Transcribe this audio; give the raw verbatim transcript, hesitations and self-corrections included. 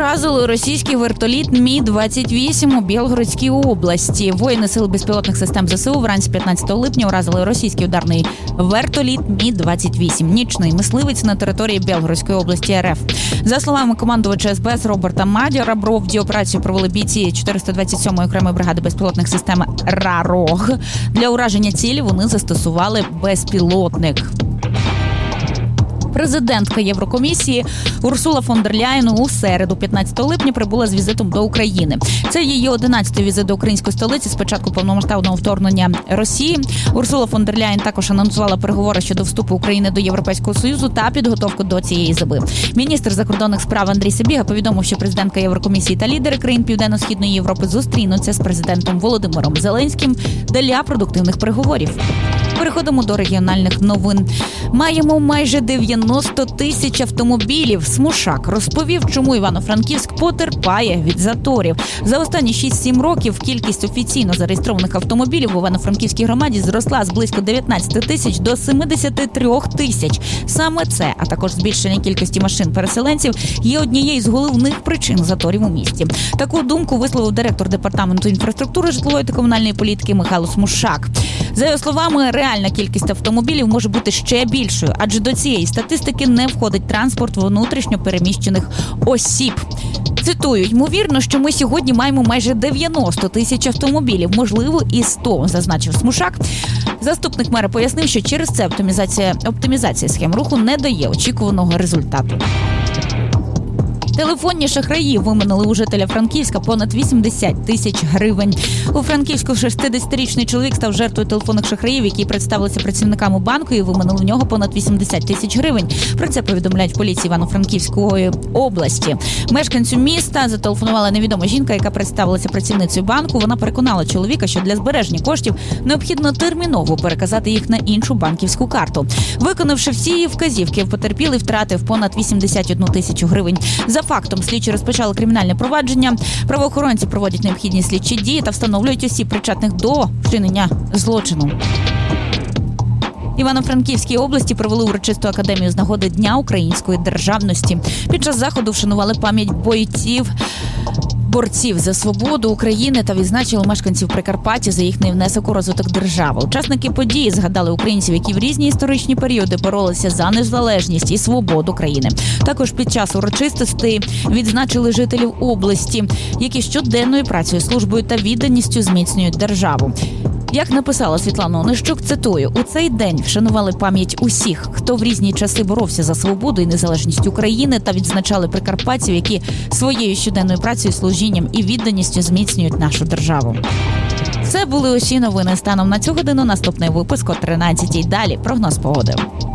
Уразили російський вертоліт Мі двадцять вісім у Білгородській області. Воїни сил безпілотних систем ЗСУ вранці п'ятнадцятого липня уразили російський ударний вертоліт Мі двадцять вісім. Нічний мисливець на території Білгородської області РФ. За словами командувача СБС Роберта Мадяра, бровді операцію провели бійці чотириста двадцять сьомої окремої бригади безпілотних систем «Рарог». Для ураження цілі вони застосували безпілотник. Президентка Єврокомісії Урсула фон дер Ляєн у середу, п'ятнадцятого липня, прибула з візитом до України. Це її одинадцятий візит до української столиці з початку повномасштабного вторгнення Росії. Урсула фон дер Ляєн також анонсувала переговори щодо вступу України до Європейського Союзу та підготовку до цієї зими. Міністр закордонних справ Андрій Сибіга повідомив, що президентка Єврокомісії та лідери країн Південно-Східної Європи зустрінуться з президентом Володимиром Зеленським для продуктивних переговорів. Переходимо до регіональних новин. Маємо майже дев'яносто тисяч автомобілів. Смушак розповів, чому Івано-Франківськ потерпає від заторів. За останні шість-сім років кількість офіційно зареєстрованих автомобілів в Івано-Франківській громаді зросла з близько дев'ятнадцять тисяч до сімдесят три тисяч. Саме це, а також збільшення кількості машин-переселенців, є однією з головних причин заторів у місті. Таку думку висловив директор департаменту інфраструктури, житлової та комунальної політики Михайло Смушак. За його словами, реальна кількість автомобілів може бути ще більшою, адже до цієї статистики не входить транспорт внутрішньо переміщених осіб. Цитую, ймовірно, що ми сьогодні маємо майже дев'яносто тисяч автомобілів, можливо і сто, зазначив Смушак. Заступник мера пояснив, що через це оптимізація, оптимізація схем руху не дає очікуваного результату. Телефонні шахраї виманили у жителя Франківська понад вісімдесят тисяч гривень. У Франківську шістдесятирічний чоловік став жертвою телефонних шахраїв, які представилися працівниками банку і виманили в нього понад вісімдесят тисяч гривень. Про це повідомляють в поліції Івано-Франківської області. Мешканцю міста зателефонувала невідома жінка, яка представилася працівницею банку. Вона переконала чоловіка, що для збереження коштів необхідно терміново переказати їх на іншу банківську карту. Виконавши всі її вказівки, потерпілий втратив понад вісімдесят одну тисячу гривень. За фактом слідчі розпочали кримінальне провадження. Правоохоронці проводять необхідні слідчі дії та встановлюють осіб, причетних до вчинення злочину. Івано-Франківській області провели урочисту академію з нагоди Дня української державності. Під час заходу вшанували пам'ять бойців, борців за свободу України та відзначили мешканців Прикарпаття за їхній внесок у розвиток держави. Учасники події згадали українців, які в різні історичні періоди боролися за незалежність і свободу країни. Також під час урочистостей відзначили жителів області, які щоденною працею, службою та відданістю зміцнюють державу. Як написала Світлана Онищук, цитую, «У цей день вшанували пам'ять усіх, хто в різні часи боровся за свободу і незалежність України, та відзначали прикарпатців, які своєю щоденною працею, служінням і відданістю зміцнюють нашу державу». Це були усі новини станом на цю годину. Наступний випуск о тринадцятій. Далі прогноз погоди.